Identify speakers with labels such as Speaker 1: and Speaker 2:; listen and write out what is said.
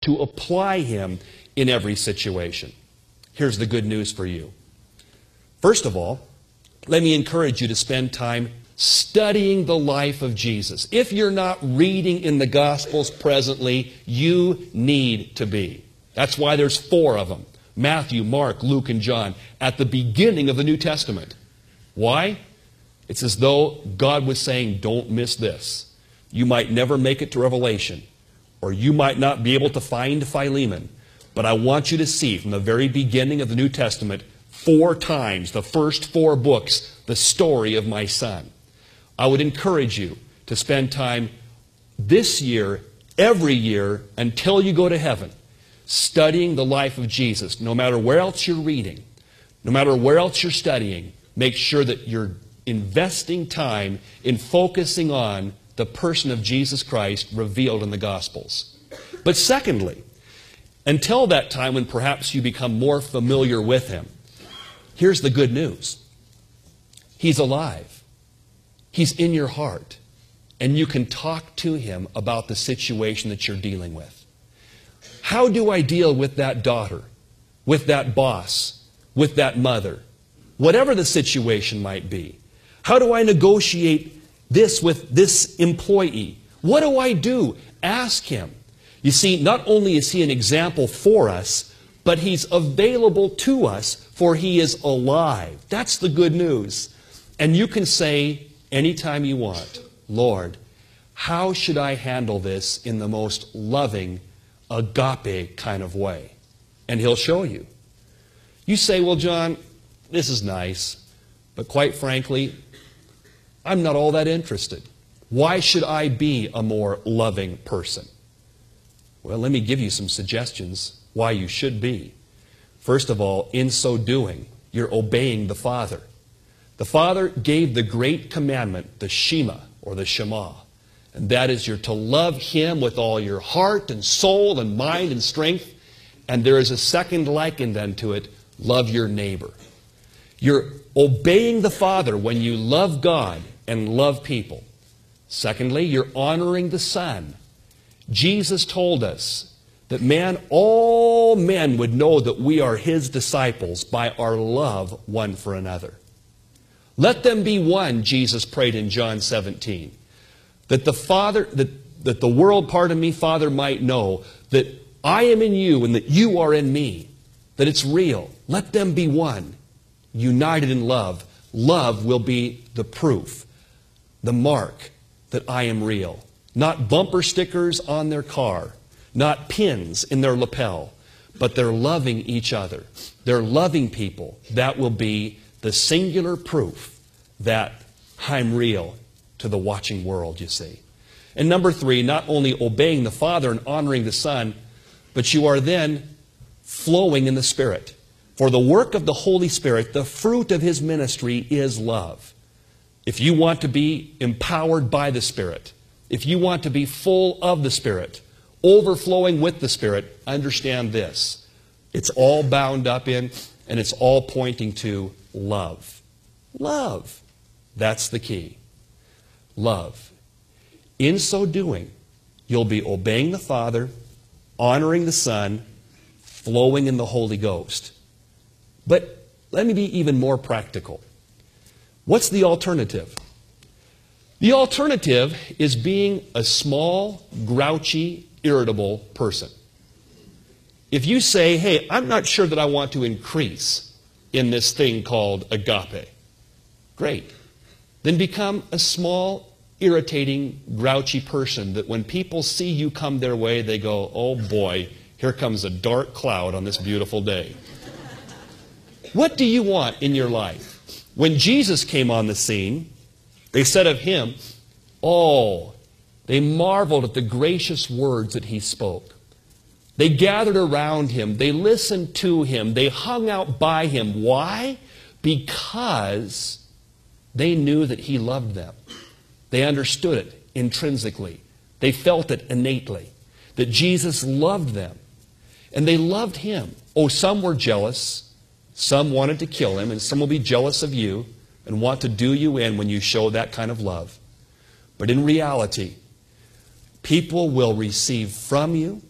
Speaker 1: to apply him in every situation. Here's the good news for you. First of all, let me encourage you to spend time studying the life of Jesus. If you're not reading in the Gospels presently, you need to be. That's why there's 4 of them: Matthew, Mark, Luke, and John, at the beginning of the New Testament. Why? It's as though God was saying, don't miss this. You might never make it to Revelation, or you might not be able to find Philemon, but I want you to see from the very beginning of the New Testament, 4 times, the first 4 books, the story of my son. I would encourage you to spend time this year, every year, until you go to heaven, studying the life of Jesus. No matter where else you're reading, no matter where else you're studying, make sure that you're investing time in focusing on the person of Jesus Christ revealed in the Gospels. But secondly, until that time when perhaps you become more familiar with him, here's the good news. He's alive. He's in your heart. And you can talk to him about the situation that you're dealing with. How do I deal with that daughter, with that boss, with that mother? Whatever the situation might be. How do I negotiate this with this employee? What do I do? Ask him. You see, not only is he an example for us, but he's available to us, for he is alive. That's the good news. And you can say anytime you want, Lord, how should I handle this in the most loving, agape kind of way? And he'll show you. You say, well, John, this is nice, but quite frankly, I'm not all that interested. Why should I be a more loving person? Well, let me give you some suggestions why you should be. First of all, in so doing, you're obeying the Father. The Father gave the great commandment, the Shema, or the Shema. And that is, you're to love him with all your heart and soul and mind and strength. And there is a second likened unto it, love your neighbor. You're obeying the Father when you love God and love people. Secondly, you're honoring the Son. Jesus told us that all men would know that we are his disciples by our love one for another. Let them be one, Jesus prayed in John 17. That the world, Father, might know that I am in you and that you are in me. That it's real. Let them be one, united in love. Love will be the proof, the mark that I am real. Not bumper stickers on their car, not pins in their lapel, but they're loving each other. They're loving people. That will be the singular proof that I'm real to the watching world, you see. And number 3, not only obeying the Father and honoring the Son, but you are then flowing in the Spirit. For the work of the Holy Spirit, the fruit of his ministry is love. If you want to be empowered by the Spirit, if you want to be full of the Spirit, overflowing with the Spirit, understand this. It's all bound up in, and it's all pointing to love. Love. That's the key. Love. In so doing, you'll be obeying the Father, honoring the Son, flowing in the Holy Ghost. But let me be even more practical. What's the alternative? The alternative is being a small, grouchy, irritable person. If you say, hey, I'm not sure that I want to increase in this thing called agape, great. Then become a small, irritating, grouchy person that when people see you come their way, they go, oh boy, here comes a dark cloud on this beautiful day. What do you want in your life? When Jesus came on the scene, they said of him, oh, they marveled at the gracious words that he spoke. They gathered around him. They listened to him. They hung out by him. Why? Because they knew that he loved them. They understood it intrinsically. They felt it innately, that Jesus loved them. And they loved him. Oh, some were jealous. Some wanted to kill him, and some will be jealous of you and want to do you in when you show that kind of love. But in reality, people will receive from you